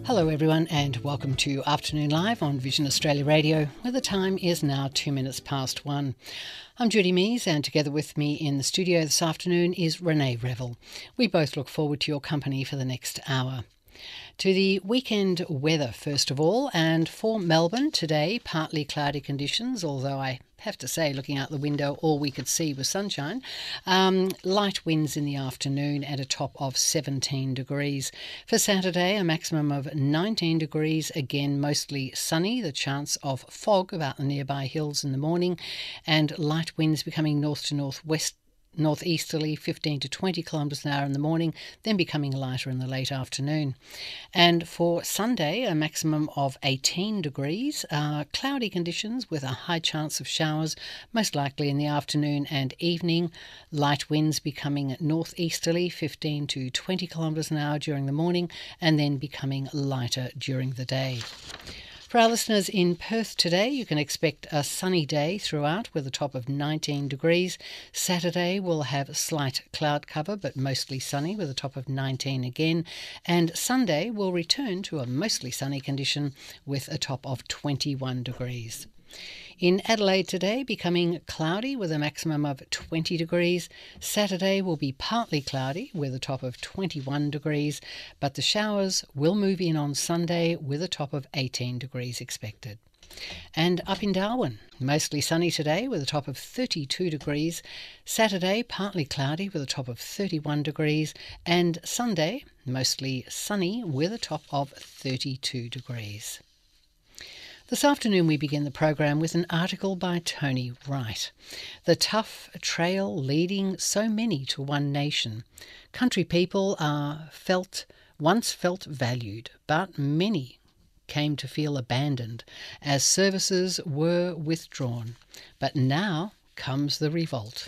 Hello everyone and welcome to Afternoon Live on Vision Australia Radio, where the time is now 2 minutes past 1. I'm Judy Mees, and together with me in the studio this afternoon is Renee Revel. We both look forward to your company for the next hour. To the weekend weather first of all, and for Melbourne today, partly cloudy conditions, although I have to say, looking out the window, all we could see was sunshine. Light winds in the afternoon at a top of 17 degrees. For Saturday, a maximum of 19 degrees, again mostly sunny, the chance of fog about the nearby hills in the morning, and light winds becoming north to northeasterly 15 to 20 kilometres an hour in the morning, then becoming lighter in the late afternoon. And for Sunday, a maximum of 18 degrees, cloudy conditions with a high chance of showers, most likely in the afternoon and evening. Light winds becoming northeasterly 15 to 20 kilometres an hour during the morning, and then becoming lighter during the day. For our listeners in Perth today, you can expect a sunny day throughout with a top of 19 degrees. Saturday will have slight cloud cover but mostly sunny with a top of 19 again. And Sunday will return to a mostly sunny condition with a top of 21 degrees. In Adelaide today, becoming cloudy with a maximum of 20 degrees. Saturday will be partly cloudy with a top of 21 degrees, but the showers will move in on Sunday with a top of 18 degrees expected. And up in Darwin, mostly sunny today with a top of 32 degrees. Saturday, partly cloudy with a top of 31 degrees. And Sunday, mostly sunny with a top of 32 degrees. This afternoon we begin the program with an article by Tony Wright. The tough trail leading so many to one nation. Country people are once felt valued, but many came to feel abandoned as services were withdrawn. But now comes the revolt.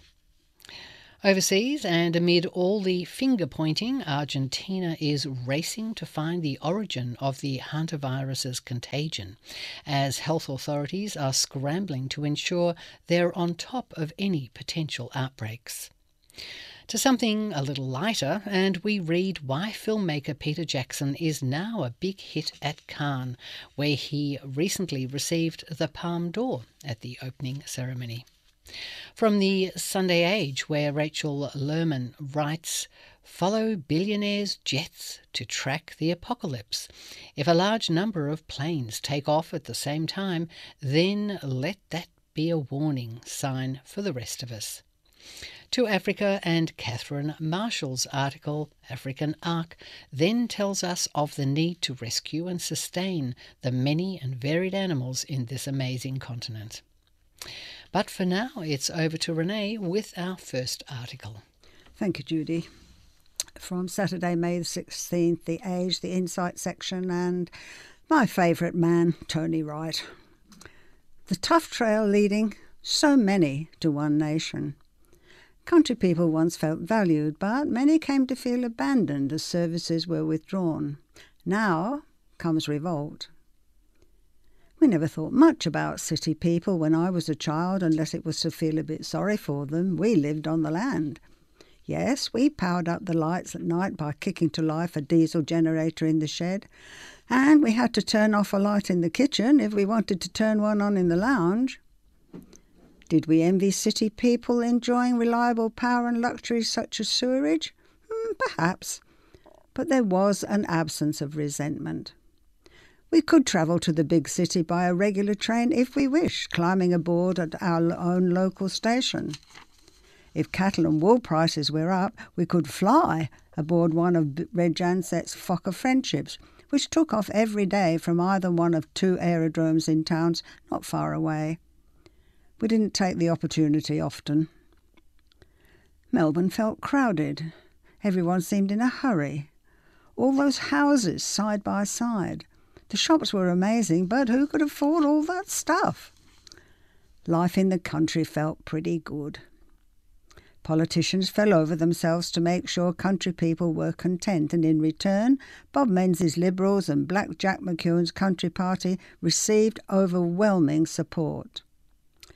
Overseas, and amid all the finger-pointing, Argentina is racing to find the origin of the hantavirus's contagion, as health authorities are scrambling to ensure they're on top of any potential outbreaks. To something a little lighter, and we read why filmmaker Peter Jackson is now a big hit at Cannes, where he recently received the Palme d'Or at the opening ceremony. From the Sunday Age, where Rachel Lerman writes, "Follow billionaires' jets to track the apocalypse. If a large number of planes take off at the same time, then let that be a warning sign for the rest of us." To Africa, and Catherine Marshall's article, African Ark, then tells us of the need to rescue and sustain the many and varied animals in this amazing continent. But for now, it's over to Renee with our first article. Thank you, Judy. From Saturday, May the 16th, The Age, the Insight section, and my favourite man, Tony Wright. The tough trail leading so many to one nation. Country people once felt valued, but many came to feel abandoned as services were withdrawn. Now comes revolt. We never thought much about city people when I was a child, unless it was to feel a bit sorry for them. We lived on the land. Yes, we powered up the lights at night by kicking to life a diesel generator in the shed, and we had to turn off a light in the kitchen if we wanted to turn one on in the lounge. Did we envy city people enjoying reliable power and luxuries such as sewerage? Perhaps, but there was an absence of resentment. We could travel to the big city by a regular train if we wished, climbing aboard at our own local station. If cattle and wool prices were up, we could fly aboard one of Reg Janset's Fokker Friendships, which took off every day from either one of two aerodromes in towns not far away. We didn't take the opportunity often. Melbourne felt crowded. Everyone seemed in a hurry. All those houses side by side. The shops were amazing, but who could afford all that stuff? Life in the country felt pretty good. Politicians fell over themselves to make sure country people were content, and in return, Bob Menzies' Liberals and Black Jack McEwen's Country Party received overwhelming support.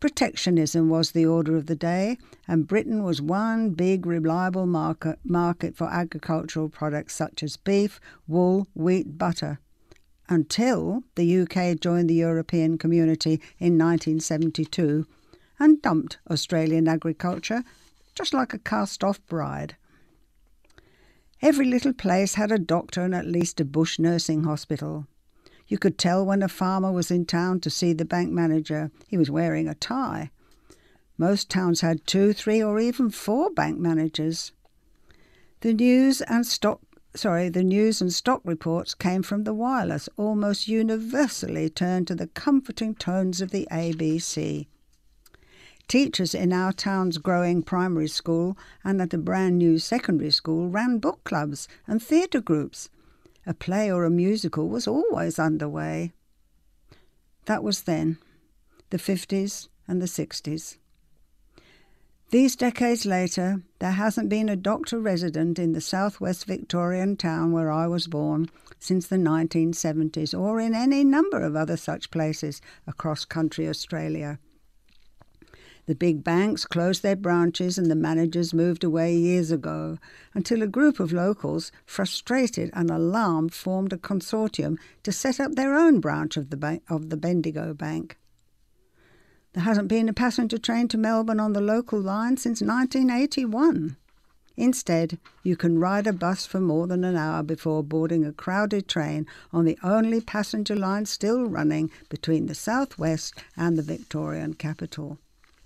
Protectionism was the order of the day, and Britain was one big reliable market for agricultural products such as beef, wool, wheat, butter, until the UK joined the European Community in 1972 and dumped Australian agriculture just like a cast-off bride. Every little place had a doctor and at least a bush nursing hospital. You could tell when a farmer was in town to see the bank manager. He was wearing a tie. Most towns had 2, 3 or even 4 bank managers. The news and stock reports came from the wireless, almost universally turned to the comforting tones of the ABC. Teachers in our town's growing primary school and at a brand new secondary school ran book clubs and theatre groups. A play or a musical was always underway. That was then, the 50s and the 60s. These decades later, there hasn't been a doctor resident in the southwest Victorian town where I was born since the 1970s, or in any number of other such places across country Australia. The big banks closed their branches and the managers moved away years ago, until a group of locals, frustrated and alarmed, formed a consortium to set up their own branch of the Bendigo Bank. There hasn't been a passenger train to Melbourne on the local line since 1981. Instead, you can ride a bus for more than an hour before boarding a crowded train on the only passenger line still running between the southwest and the Victorian capital.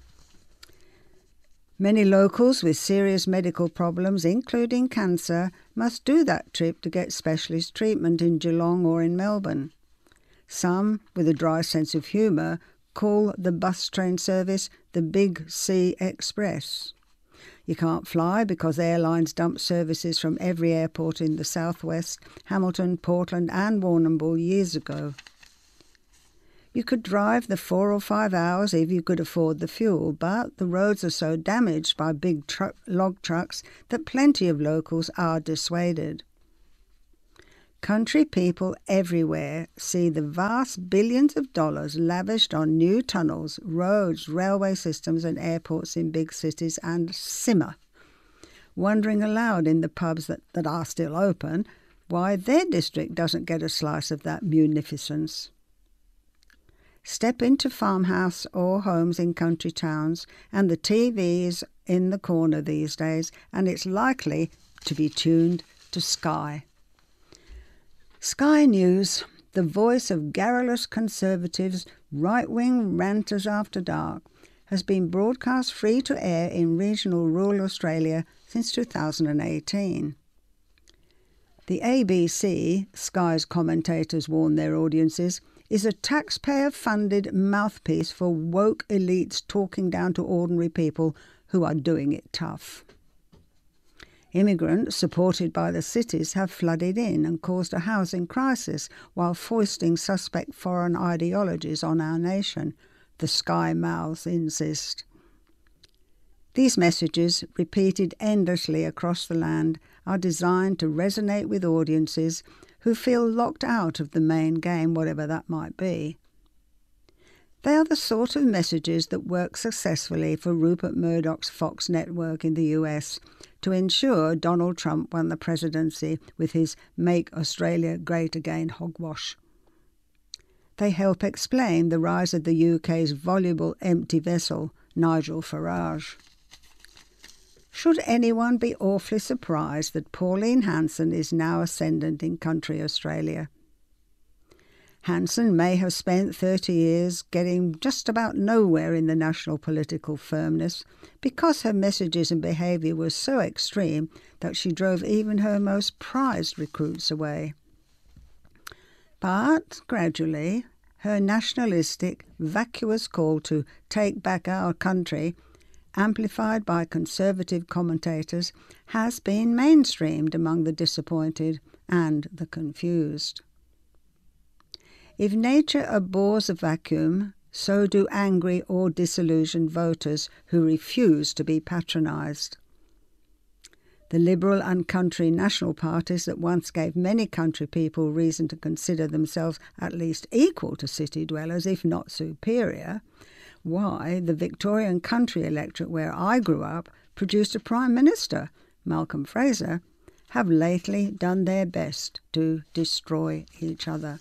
Many locals with serious medical problems, including cancer, must do that trip to get specialist treatment in Geelong or in Melbourne. Some, with a dry sense of humour, call the bus train service the Big C Express. You can't fly because airlines dump services from every airport in the southwest, Hamilton, Portland and Warrnambool years ago. You could drive the 4 or 5 hours if you could afford the fuel, but the roads are so damaged by big log trucks that plenty of locals are dissuaded. Country people everywhere see the vast billions of dollars lavished on new tunnels, roads, railway systems and airports in big cities and simmer, wondering aloud in the pubs that are still open why their district doesn't get a slice of that munificence. Step into farmhouse or homes in country towns and the TV is in the corner these days and it's likely to be tuned to Sky. Sky News, the voice of garrulous conservatives, right-wing ranters after dark, has been broadcast free to air in regional rural Australia since 2018. The ABC, Sky's commentators warn their audiences, is a taxpayer-funded mouthpiece for woke elites talking down to ordinary people who are doing it tough. Immigrants, supported by the cities, have flooded in and caused a housing crisis while foisting suspect foreign ideologies on our nation, the Sky mouths insist. These messages, repeated endlessly across the land, are designed to resonate with audiences who feel locked out of the main game, whatever that might be. They are the sort of messages that work successfully for Rupert Murdoch's Fox network in the US to ensure Donald Trump won the presidency with his Make Australia Great Again hogwash. They help explain the rise of the UK's voluble empty vessel, Nigel Farage. Should anyone be awfully surprised that Pauline Hanson is now ascendant in country Australia? Hanson may have spent 30 years getting just about nowhere in the national political firmness because her messages and behaviour were so extreme that she drove even her most prized recruits away. But gradually, her nationalistic, vacuous call to take back our country, amplified by conservative commentators, has been mainstreamed among the disappointed and the confused. If nature abhors a vacuum, so do angry or disillusioned voters who refuse to be patronised. The Liberal and country national parties that once gave many country people reason to consider themselves at least equal to city dwellers, if not superior, why the Victorian country electorate where I grew up produced a Prime Minister, Malcolm Fraser, have lately done their best to destroy each other.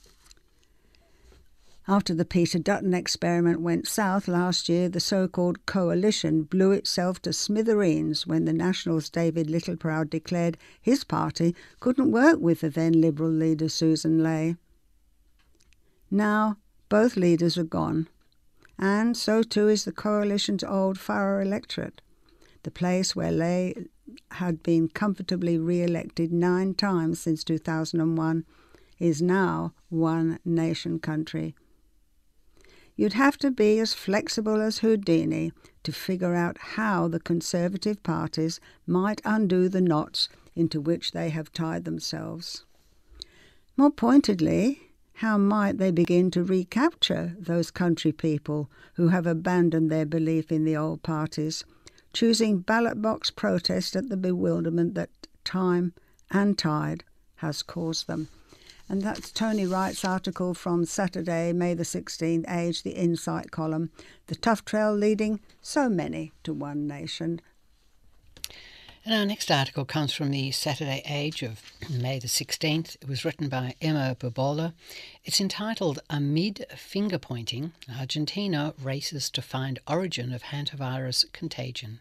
After the Peter Dutton experiment went south last year, the so-called coalition blew itself to smithereens when the Nationals' David Littleproud declared his party couldn't work with the then Liberal leader Susan Ley. Now both leaders are gone, and so too is the coalition's old Farrer electorate, the place where Ley had been comfortably re-elected 9 times since 2001, is now one nation country. You'd have to be as flexible as Houdini to figure out how the Conservative parties might undo the knots into which they have tied themselves. More pointedly, how might they begin to recapture those country people who have abandoned their belief in the old parties, choosing ballot box protest at the bewilderment that time and tide has caused them? And that's Tony Wright's article from Saturday, May the 16th, Age, the Insight column, The Tough Trail Leading So Many to One Nation. And our next article comes from the Saturday Age of May the 16th. It was written by Emma Bobola. It's entitled Amid Finger-Pointing, Argentina Races to Find Origin of Hantavirus Contagion.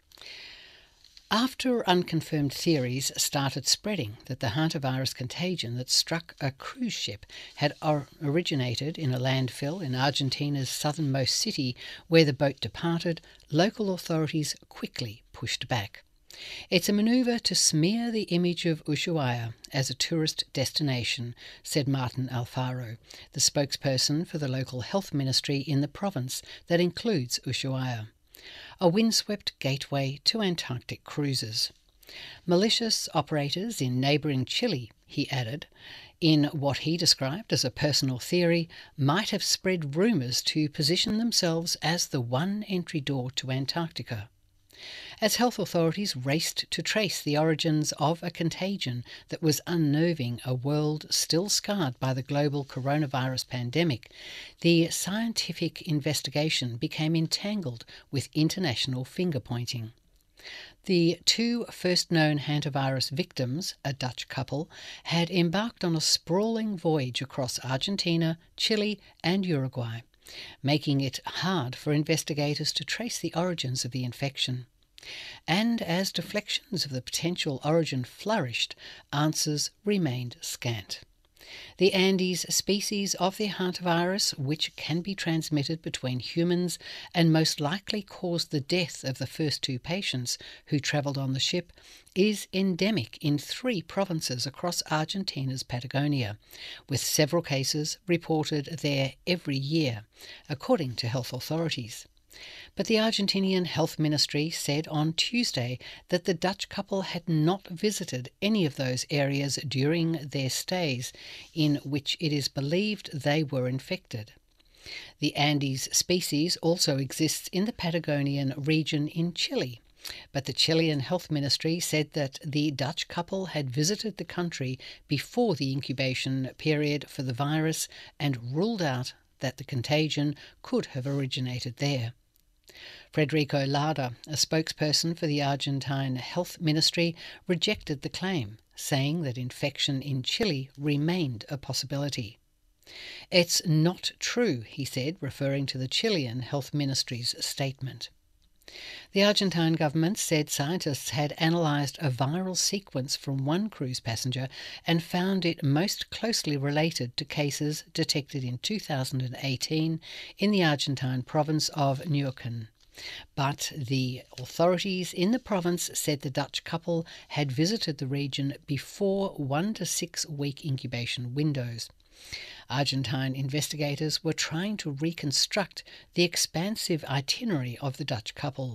After unconfirmed theories started spreading that the hantavirus contagion that struck a cruise ship had originated in a landfill in Argentina's southernmost city where the boat departed, local authorities quickly pushed back. It's a manoeuvre to smear the image of Ushuaia as a tourist destination, said Martin Alfaro, the spokesperson for the local health ministry in the province that includes Ushuaia, a windswept gateway to Antarctic cruises. Malicious operators in neighbouring Chile, he added, in what he described as a personal theory, might have spread rumours to position themselves as the one entry door to Antarctica. As health authorities raced to trace the origins of a contagion that was unnerving a world still scarred by the global coronavirus pandemic, the scientific investigation became entangled with international finger-pointing. The 2 first known hantavirus victims, a Dutch couple, had embarked on a sprawling voyage across Argentina, Chile and Uruguay, making it hard for investigators to trace the origins of the infection. And as deflections of the potential origin flourished, answers remained scant. The Andes species of the hantavirus, which can be transmitted between humans and most likely caused the death of the first 2 patients who travelled on the ship, is endemic in 3 provinces across Argentina's Patagonia, with several cases reported there every year, according to health authorities. But the Argentinian Health Ministry said on Tuesday that the Dutch couple had not visited any of those areas during their stays in which it is believed they were infected. The Andes species also exists in the Patagonian region in Chile, but the Chilean Health Ministry said that the Dutch couple had visited the country before the incubation period for the virus and ruled out that the contagion could have originated there. Frederico Lauda, a spokesperson for the Argentine Health Ministry, rejected the claim, saying that infection in Chile remained a possibility. It's not true, he said, referring to the Chilean Health Ministry's statement. The Argentine government said scientists had analysed a viral sequence from one cruise passenger and found it most closely related to cases detected in 2018 in the Argentine province of Neuquén. But the authorities in the province said the Dutch couple had visited the region before 1 to 6 week incubation windows. Argentine investigators were trying to reconstruct the expansive itinerary of the Dutch couple.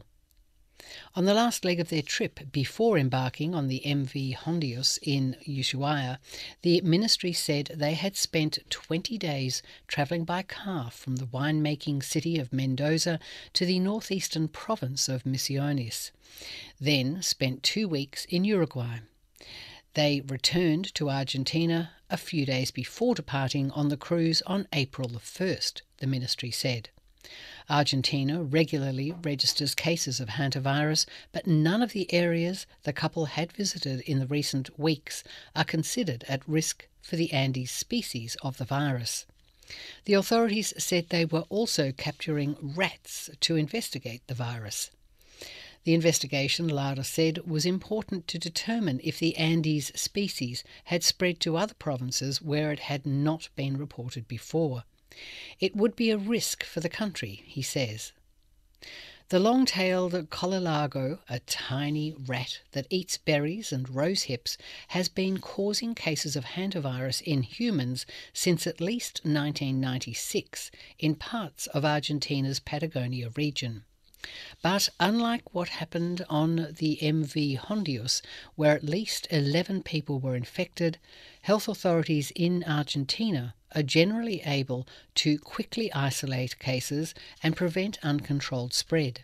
On the last leg of their trip, before embarking on the MV Hondius in Ushuaia, the ministry said they had spent 20 days travelling by car from the winemaking city of Mendoza to the northeastern province of Misiones, then spent 2 weeks in Uruguay. They returned to Argentina a few days before departing on the cruise on April the 1st, the ministry said. Argentina regularly registers cases of hantavirus, but none of the areas the couple had visited in the recent weeks are considered at risk for the Andes species of the virus. The authorities said they were also capturing rats to investigate the virus. The investigation, Lara said, was important to determine if the Andes species had spread to other provinces where it had not been reported before. It would be a risk for the country, he says. The long-tailed colilago, a tiny rat that eats berries and rose hips, has been causing cases of hantavirus in humans since at least 1996 in parts of Argentina's Patagonia region. But unlike what happened on the MV Hondius, where at least 11 people were infected, health authorities in Argentina are generally able to quickly isolate cases and prevent uncontrolled spread.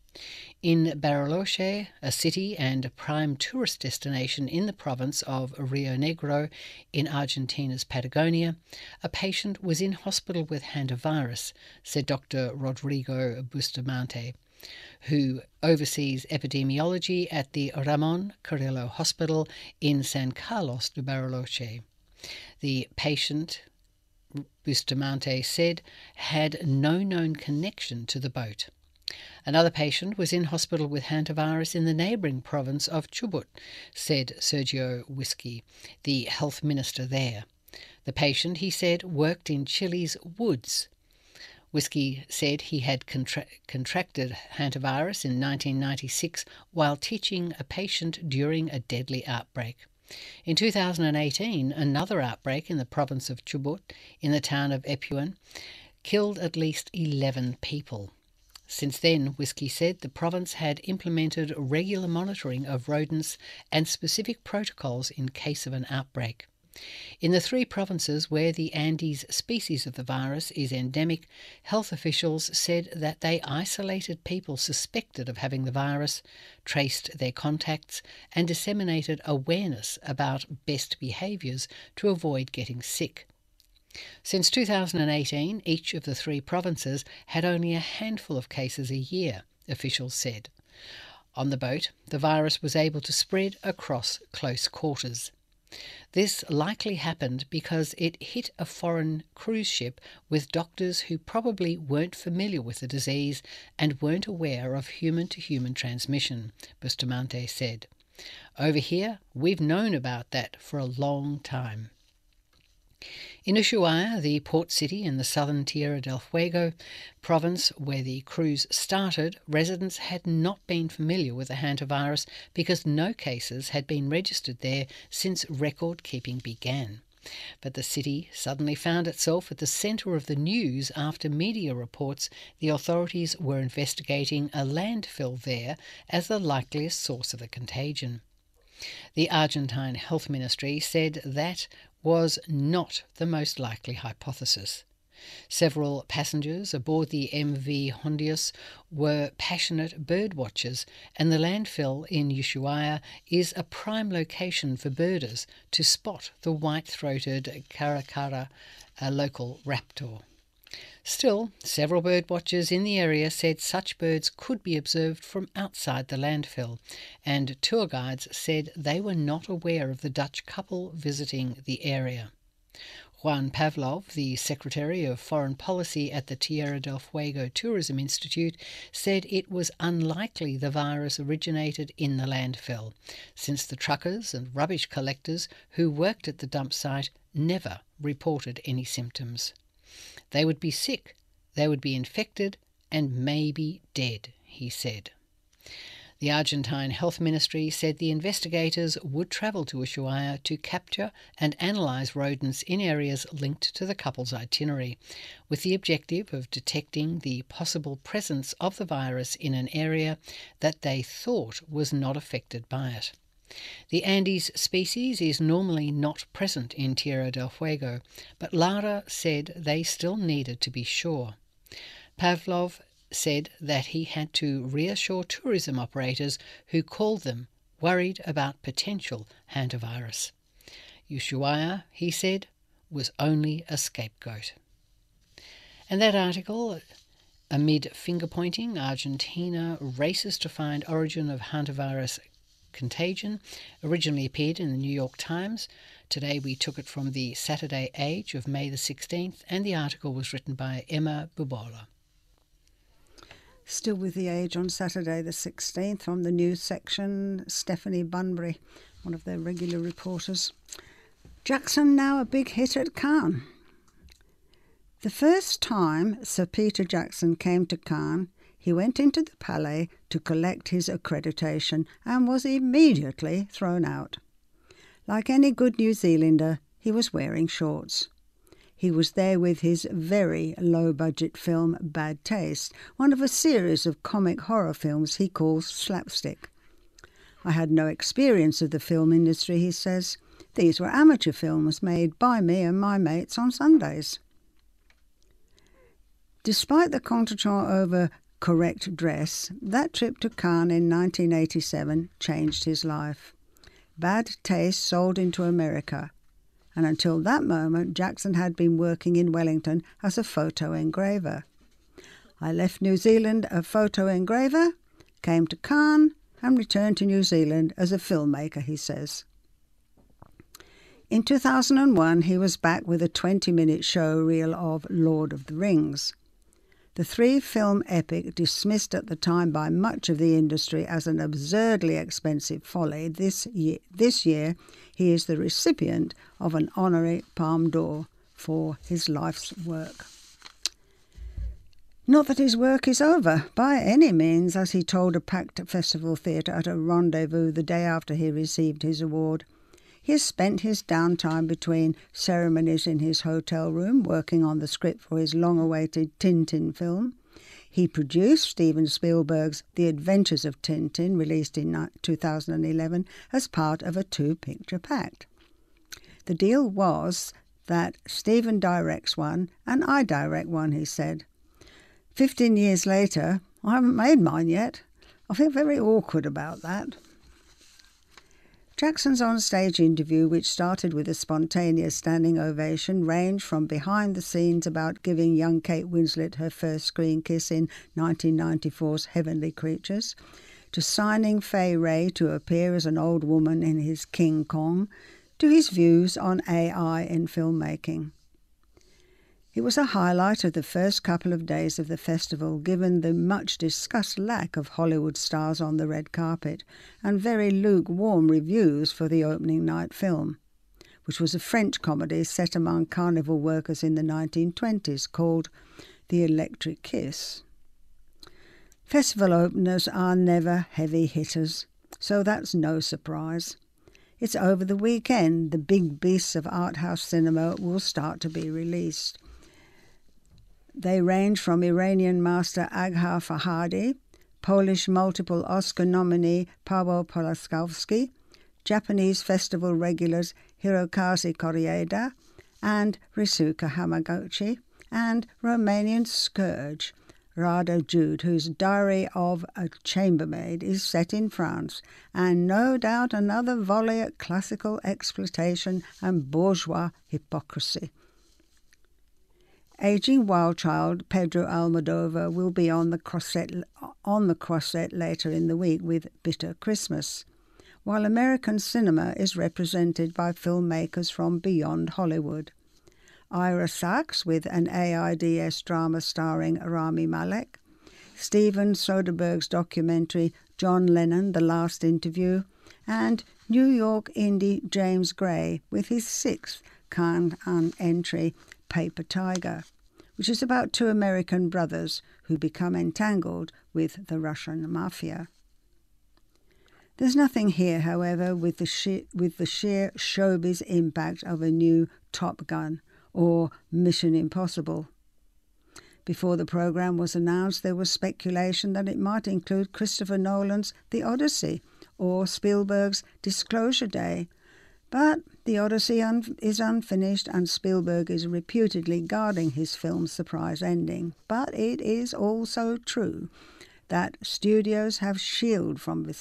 In Bariloche, a city and a prime tourist destination in the province of Rio Negro in Argentina's Patagonia, a patient was in hospital with hantavirus, said Dr. Rodrigo Bustamante, who oversees epidemiology at the Ramon Carrillo Hospital in San Carlos de Bariloche. The patient, Bustamante said, had no known connection to the boat. Another patient was in hospital with hantavirus in the neighbouring province of Chubut, said Sergio Whiskey, the health minister there. The patient, he said, worked in Chile's woods. Whiskey said he had contracted hantavirus in 1996 while teaching a patient during a deadly outbreak. In 2018, another outbreak in the province of Chubut, in the town of Epuan, killed at least 11 people. Since then, Whiskey said, the province had implemented regular monitoring of rodents and specific protocols in case of an outbreak. In the 3 provinces where the Andes species of the virus is endemic, health officials said that they isolated people suspected of having the virus, traced their contacts, and disseminated awareness about best behaviours to avoid getting sick. Since 2018, each of the 3 provinces had only a handful of cases a year, officials said. On the boat, the virus was able to spread across close quarters. This likely happened because it hit a foreign cruise ship with doctors who probably weren't familiar with the disease and weren't aware of human-to-human transmission, Bustamante said. Over here, we've known about that for a long time. In Ushuaia, the port city in the southern Tierra del Fuego province where the cruise started, residents had not been familiar with the hantavirus because no cases had been registered there since record-keeping began. But the city suddenly found itself at the centre of the news after media reports the authorities were investigating a landfill there as the likeliest source of the contagion. The Argentine Health Ministry said that was not the most likely hypothesis. Several passengers aboard the MV Hondius were passionate bird watchers, and the landfill in Ushuaia is a prime location for birders to spot the white-throated caracara, a local raptor. Still, several bird watchers in the area said such birds could be observed from outside the landfill, and tour guides said they were not aware of the Dutch couple visiting the area. Juan Pavlov, the Secretary of Foreign Policy at the Tierra del Fuego Tourism Institute, said it was unlikely the virus originated in the landfill, since the truckers and rubbish collectors who worked at the dump site never reported any symptoms. They would be sick, they would be infected, and maybe dead, he said. The Argentine Health Ministry said the investigators would travel to Ushuaia to capture and analyse rodents in areas linked to the couple's itinerary, with the objective of detecting the possible presence of the virus in an area that they thought was not affected by it. The Andes species is normally not present in Tierra del Fuego, but Lara said they still needed to be sure. Pavlov said that he had to reassure tourism operators who called them worried about potential hantavirus. Ushuaia, he said, was only a scapegoat. And that article Amid finger-pointing, Argentina races to find origin of hantavirus contagion originally appeared in the New York Times. Today we took it from the Saturday Age of May the 16th, and the article was written by Emma Bubola. Still with the Age on Saturday the 16th, from the news section, Stephanie Bunbury, one of their regular reporters. Jackson now a big hit at Cannes. The first time Sir Peter Jackson came to Cannes, he went into the Palais to collect his accreditation and was immediately thrown out. Like any good New Zealander, he was wearing shorts. He was there with his very low-budget film Bad Taste, one of a series of comic horror films he calls slapstick. I had no experience of the film industry, he says. These were amateur films made by me and my mates on Sundays. Despite the contretemps over correct dress, that trip to Cannes in 1987 changed his life. Bad Taste sold into America, and until that moment Jackson had been working in Wellington as a photo engraver. I left New Zealand a photo engraver, came to Cannes, and returned to New Zealand as a filmmaker, he says. In 2001, he was back with a 20-minute show reel of Lord of the Rings. The three-film epic, dismissed at the time by much of the industry as an absurdly expensive folly, this year he is the recipient of an honorary Palme d'Or for his life's work. Not that his work is over, by any means, as he told a packed festival theatre at a rendezvous the day after he received his award. He has spent his downtime between ceremonies in his hotel room working on the script for his long-awaited Tintin film. He produced Steven Spielberg's The Adventures of Tintin, released in 2011, as part of a two-picture pact. The deal was that Steven directs one and I direct one, he said. 15 years later, I haven't made mine yet. I feel very awkward about that. Jackson's on-stage interview, which started with a spontaneous standing ovation, ranged from behind the scenes about giving young Kate Winslet her first screen kiss in 1994's Heavenly Creatures, to signing Fay Wray to appear as an old woman in his King Kong, to his views on AI in filmmaking. It was a highlight of the first couple of days of the festival, given the much-discussed lack of Hollywood stars on the red carpet and very lukewarm reviews for the opening night film, which was a French comedy set among carnival workers in the 1920s called The Electric Kiss. Festival openers are never heavy hitters, so that's no surprise. It's over the weekend the big beasts of art house cinema will start to be released. They range from Iranian master Aghar Farhadi, Polish multiple Oscar nominee Paweł Polaskowski, Japanese festival regulars Hirokazu Koreeda and Ryusuke Hamaguchi, and Romanian scourge Rado Jude, whose Diary of a Chambermaid is set in France, and no doubt another volley at classical exploitation and bourgeois hypocrisy. Aging wild child Pedro Almodovar will be on the crossette later in the week with Bitter Christmas, while American cinema is represented by filmmakers from beyond Hollywood. Ira Sachs with an AIDS drama starring Rami Malek, Steven Soderbergh's documentary John Lennon, The Last Interview, and New York indie James Gray with his sixth Cannes entry, Paper Tiger, which is about two American brothers who become entangled with the Russian mafia. There's nothing here, however, with the sheer showbiz impact of a new Top Gun or Mission Impossible. Before the programme was announced, there was speculation that it might include Christopher Nolan's The Odyssey or Spielberg's Disclosure Day. But The Odyssey is unfinished and Spielberg is reputedly guarding his film's surprise ending. But it is also true that studios have shied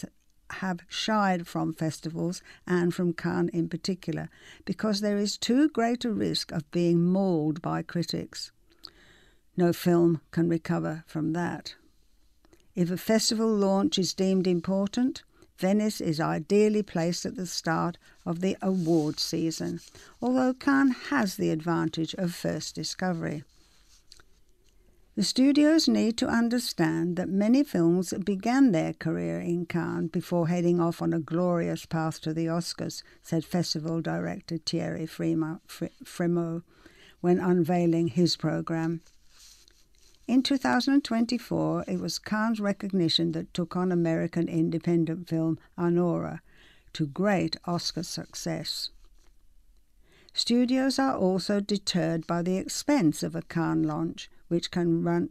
from festivals and from Cannes in particular because there is too great a risk of being mauled by critics. No film can recover from that. If a festival launch is deemed important, Venice is ideally placed at the start of the award season, although Cannes has the advantage of first discovery. The studios need to understand that many films began their career in Cannes before heading off on a glorious path to the Oscars, said festival director Thierry Frémaux when unveiling his programme. In 2024, it was Cannes' recognition that took on American independent film Anora to great Oscar success. Studios are also deterred by the expense of a Cannes launch, which can run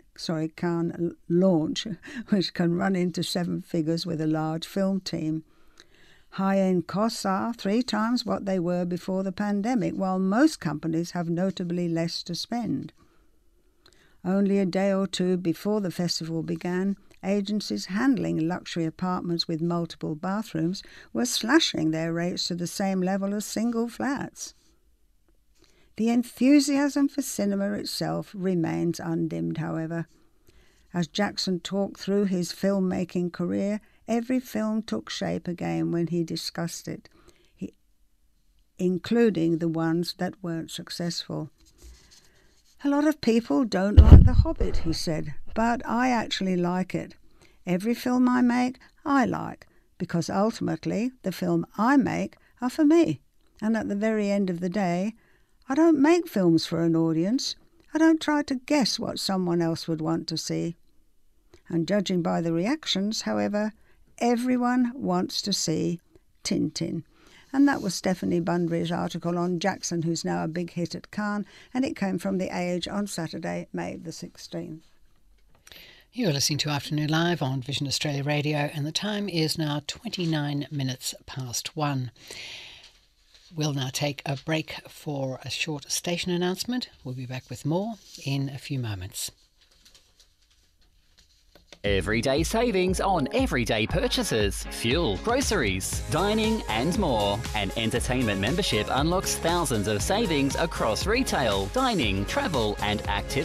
into seven figures with a large film team. High-end costs are 3 times what they were before the pandemic, while most companies have notably less to spend. Only a day or two before the festival began, agencies handling luxury apartments with multiple bathrooms were slashing their rates to the same level as single flats. The enthusiasm for cinema itself remains undimmed, however. As Jackson talked through his filmmaking career, every film took shape again when he discussed it, including the ones that weren't successful. A lot of people don't like The Hobbit, he said, but I actually like it. Every film I make, I like, because ultimately the film I make are for me. And at the very end of the day, I don't make films for an audience. I don't try to guess what someone else would want to see. And judging by the reactions, however, everyone wants to see Tintin. And that was Stephanie Bunbury's article on Jackson, who's now a big hit at Cannes, and it came from The Age on Saturday, May the 16th. You're listening to Afternoon Live on Vision Australia Radio, and the time is now 29 minutes past 1. We'll now take a break for a short station announcement. We'll be back with more in a few moments. Everyday savings on everyday purchases, fuel, groceries, dining and more. An entertainment membership unlocks thousands of savings across retail, dining, travel and activities.